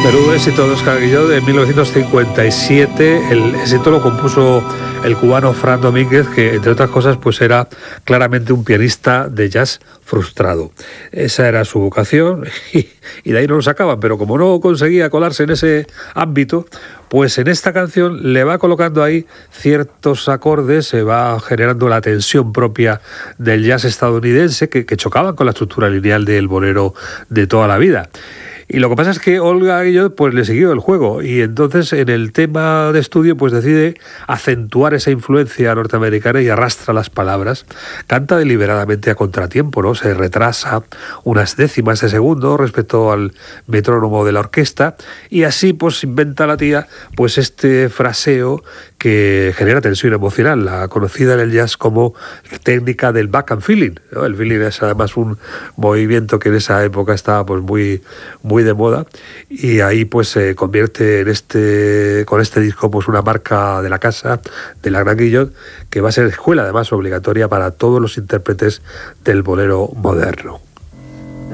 Menudo éxito de Óscar Guillot de 1957. El éxito lo compuso el cubano Fran Domínguez, que entre otras cosas pues era claramente un pianista de jazz frustrado. Esa era su vocación y de ahí no lo sacaban, pero como no conseguía colarse en ese ámbito, pues en esta canción le va colocando ahí ciertos acordes, se va generando la tensión propia del jazz estadounidense que chocaban con la estructura lineal del bolero de toda la vida. Y lo que pasa es que Olga Guillot pues le siguió el juego y entonces en el tema de estudio pues decide acentuar esa influencia norteamericana y arrastra las palabras. Canta deliberadamente a contratiempo, ¿no? Se retrasa unas décimas de segundo respecto al metrónomo de la orquesta y así pues inventa la tía pues este fraseo que genera tensión emocional, la conocida en el jazz como técnica del back and feeling, ¿no? El feeling es además un movimiento que en esa época estaba pues muy de moda y ahí pues se convierte en con este disco pues una marca de la casa de la Gran Guillot, que va a ser escuela además obligatoria para todos los intérpretes del bolero moderno.